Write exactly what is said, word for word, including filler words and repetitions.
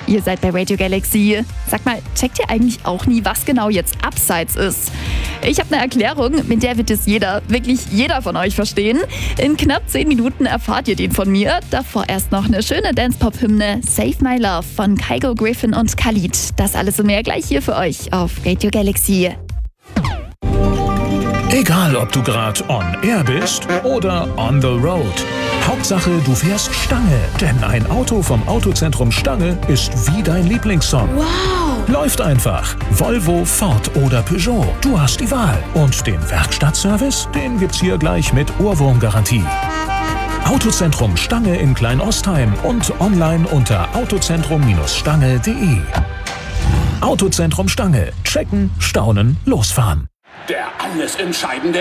Ihr seid bei Radio Galaxy. Sag mal, checkt ihr eigentlich auch nie, was genau jetzt Abseits ist? Ich habe eine Erklärung, mit der wird es jeder, wirklich jeder von euch verstehen. In knapp zehn Minuten erfahrt ihr den von mir. Davor erst noch eine schöne Dance-Pop-Hymne Save My Love von Kygo Griffin und Khalid. Das alles und mehr gleich hier für euch auf Radio Galaxy. Egal, ob du gerade on air bist oder on the road. Hauptsache, du fährst Stange. Denn ein Auto vom Autozentrum Stange ist wie dein Lieblingssong. Wow! Läuft einfach. Volvo, Ford oder Peugeot. Du hast die Wahl. Und den Werkstattservice, den gibt's hier gleich mit Ohrwurmgarantie. Autozentrum Stange in Kleinostheim und online unter autozentrum Stange punkt de. Autozentrum Stange. Checken, staunen, losfahren. Der alles entscheidende